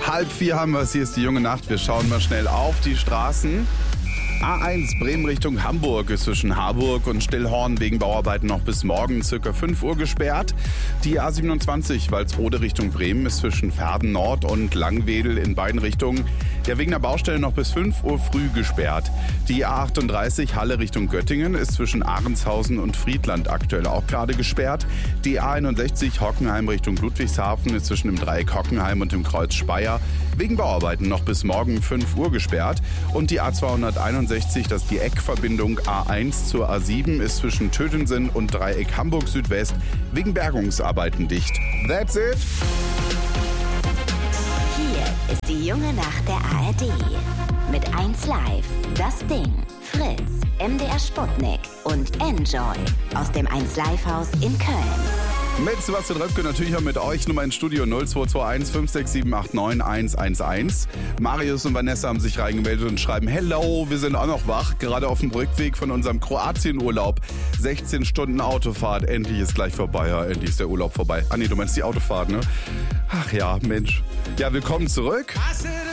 3:30 haben wir es. Hier ist die junge Nacht. Wir schauen mal schnell auf die Straßen. A1 Bremen Richtung Hamburg ist zwischen Harburg und Stillhorn wegen Bauarbeiten noch bis morgen ca. 5 Uhr gesperrt. Die A27 Walsrode Richtung Bremen ist zwischen Verden Nord und Langwedel in beiden Richtungen wegen der Baustelle noch bis 5 Uhr früh gesperrt. Die A38 Halle Richtung Göttingen ist zwischen Ahrenshausen und Friedland aktuell auch gerade gesperrt. Die A61 Hockenheim Richtung Ludwigshafen ist zwischen dem Dreieck Hockenheim und dem Kreuz Speyer wegen Bauarbeiten noch bis morgen 5 Uhr gesperrt. Und die A261, das ist die Eckverbindung A1 zur A7, ist zwischen Tötensen und Dreieck Hamburg Südwest wegen Bergungsarbeiten dicht. That's it! Hier ist die junge Nacht der ARD. Mit 1 Live, Das Ding, Fritz, MDR Sputnik und Enjoy aus dem 1 Live Haus in Köln. Mit Sebastian Röpke natürlich auch mit euch. Nummer ins Studio 0221 56789 111. Marius und Vanessa haben sich reingemeldet und schreiben: Hello, wir sind auch noch wach. Gerade auf dem Rückweg von unserem Kroatien-Urlaub. 16 Stunden Autofahrt. Endlich ist gleich vorbei. Ja, endlich ist der Urlaub vorbei. Ah nee, du meinst die Autofahrt, ne? Ach ja, Mensch. Ja, willkommen zurück.